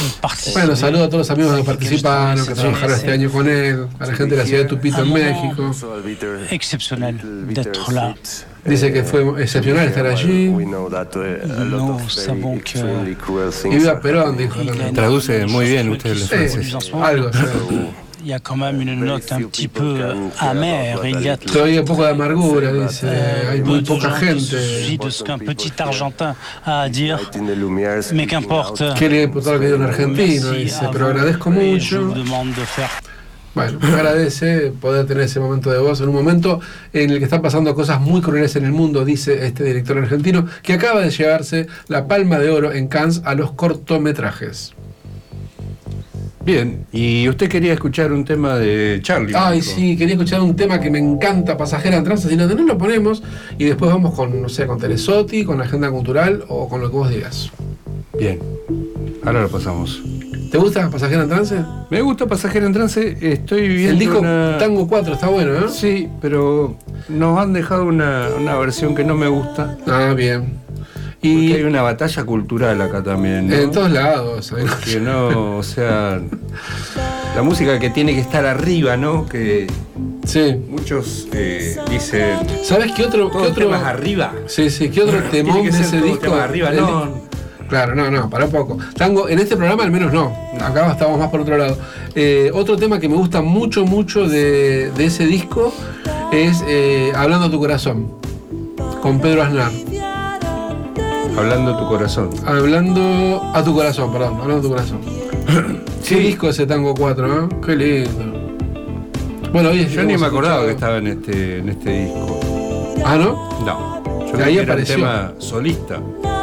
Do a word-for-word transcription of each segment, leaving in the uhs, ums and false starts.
Bueno, saludo a todos los amigos que participaron, que trabajaron este año con él, a la gente de la ciudad de Tupito en México. Exceptionnel d'être là. Dice que fue excepcional estar allí. Nous savons que Y viva Perón, dijo. Traduce muy bien usted los Sí, franceses. algo, sí. il y a quand même une note un petit peu amère. Il y a Todavía un poco de amargura, dice. Hay muy peu de poca gens qui gente. se soucient de ce qu'un petit Argentin a à dire, mais qu'importe. ¿Qué le importa lo que diga un argentino? Merci Dice, à pero vous, agradezco et je mucho. vous demande de faire. Bueno, me agradece poder tener ese momento de voz en un momento en el que están pasando cosas muy crueles en el mundo, dice este director argentino, que acaba de llevarse la Palma de Oro en Cannes a los cortometrajes. Bien, y usted quería escuchar un tema de Charlie. Ay, dijo. sí, quería escuchar un tema que me encanta, Pasajera en Trance, si no, no lo ponemos, y después vamos con, no sé, con Telesotti, con la agenda cultural o con lo que vos digas. Bien, ahora lo pasamos. ¿Te gusta Pasajera en Trance? Me gusta Pasajero en Trance, estoy viendo El disco una... Tango cuatro está bueno, ¿eh? Sí, pero nos han dejado una, una versión que no me gusta. Ah, bien. Porque Y hay una batalla cultural acá también, ¿no? en todos lados. ¿eh? Que no, o sea, la música que tiene que estar arriba, ¿no? Que Sí. muchos eh, dicen, ¿Sabes qué otro? todos ¿Qué otro? temas arriba. Sí, sí, ¿qué otro Tiene temón que de ser ese todo disco? tema arriba, El- no. Claro, no, no, para poco. Tango, en este programa al menos no. Acá estamos más por otro lado. Eh, otro tema que me gusta mucho, mucho de, de ese disco es eh, Hablando a tu corazón, con Pedro Aznar. Hablando de tu corazón. Hablando a tu corazón, perdón, Hablando a tu corazón. Qué disco ese Tango cuatro, ¿eh? Qué lindo. Bueno, hoy es- Yo ni hemos me acordaba que escuchado- estaba en este, en este disco. Ah, ¿no? No. Yo Ahí creo que era un apareció. tema solista.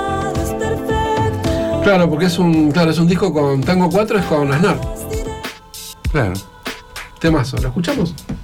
Claro, porque es un, claro, es un disco con Tango cuatro, es con Aznar. Claro. Temazo, ¿lo escuchamos?